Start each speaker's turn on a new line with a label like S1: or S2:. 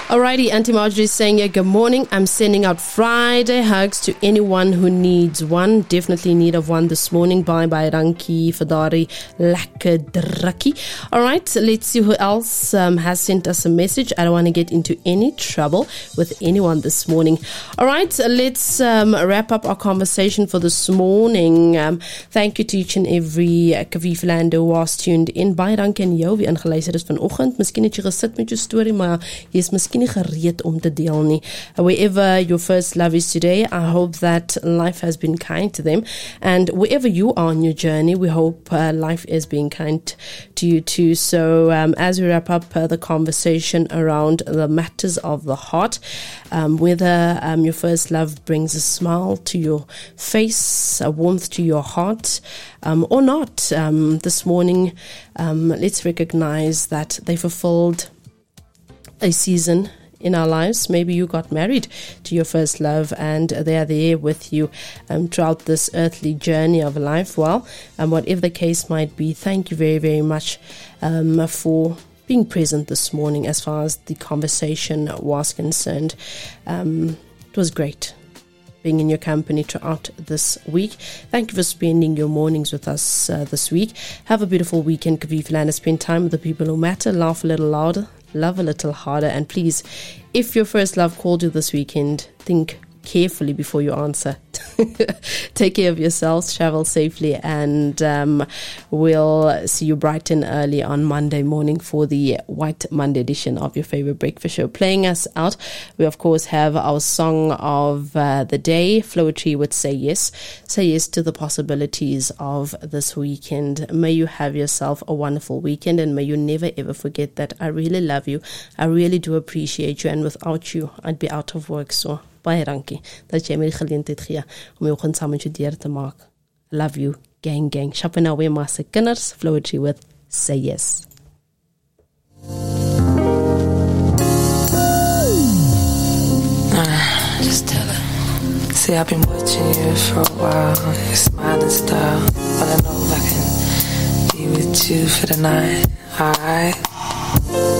S1: Alrighty, Auntie Marjorie is saying, good morning. I'm sending out Friday hugs to anyone who needs one. Definitely in need of one this morning. Bye bye, Ranki, Fadari, Lakkadraki. Alright, let's see who else has sent us a message. I don't want to get into any trouble with anyone this morning. Alright, let's wrap up our conversation for this morning. Thank you to each and every Kavieflander who was tuned in. Baie dankie aan jou wie ingeluister is vanoggend. Miskien het jy gesit met jou storie, maar jy is miskien nie gereed om te deel nie. Wherever your first love is today, I hope that life has been kind to them. And wherever you are on your journey, we hope life is being kind to you too. So as we wrap up the conversation around the matters of the heart, whether your first love brings a smile to your face, a warmth to your heart, or not, this morning, let's recognize that they fulfilled a season in our lives. Maybe you got married to your first love and they are there with you throughout this earthly journey of life. Well, whatever the case might be, thank you very, very much for being present this morning as far as the conversation was concerned. It was great being in your company throughout this week. Thank you for spending your mornings with us this week. Have a beautiful weekend, Kavieflander. Spend time with the people who matter. Laugh a little louder, love a little harder, and please, if your first love called you this weekend, think carefully before you answer. Take care of yourselves, travel safely, and we'll see you bright and early on Monday morning for the White Monday edition of your favorite breakfast show. Playing us out, we of course have our song of the day, Floetry with Say Yes. Say yes to the possibilities of this weekend. May you have yourself a wonderful weekend, and may you never ever forget that I really love you. I really do appreciate you, and without you, I'd be out of work. So baie dankie dat jy my die geleentheid gee om jou oggend saam met jou deur te maak. Love you, gang gang. Shopping away maar se kinders, Floetry with Say Yes.
S2: Just tell her. See, I've been watching you for a while. Your smiling style, but I know I can be with you for the night. Alright.